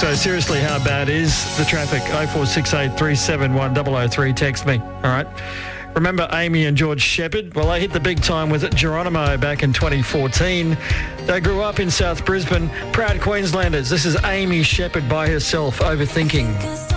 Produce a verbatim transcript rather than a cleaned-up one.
So seriously, how bad is the traffic? oh four six eight, three seven one, double oh three. Text me. All right. Remember Amy and George Shepherd? Well, they hit the big time with Geronimo back in twenty fourteen. They grew up in South Brisbane. Proud Queenslanders. This is Amy Shepherd by herself, Overthinking.